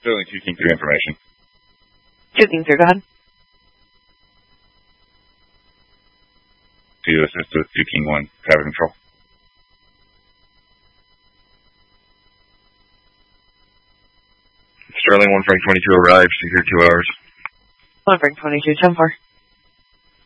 Sterling 2 King 3 information. 2 King 3, go ahead. To assist with 2 King 1, traffic control. Sterling 1 Frank 22 arrived, here 2 hours. 1 Frank 22, 10-4.